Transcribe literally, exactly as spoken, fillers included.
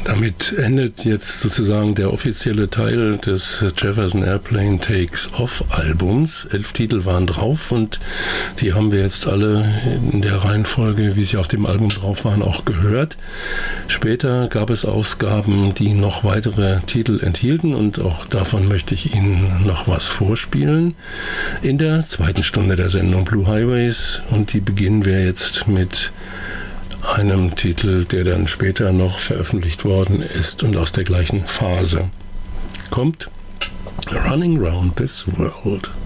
Damit endet jetzt sozusagen der offizielle Teil des Jefferson Airplane Takes Off Albums. Elf Titel waren drauf und die haben wir jetzt alle in der Reihenfolge, wie sie auf dem Album drauf waren, auch gehört. Später gab es Ausgaben, die noch weitere Titel enthielten und auch davon möchte ich Ihnen noch was vorspielen. In der zweiten Stunde der Sendung Blue Highways, und die beginnen wir jetzt mit einem Titel, der dann später noch veröffentlicht worden ist und aus der gleichen Phase kommt. Running Round This World.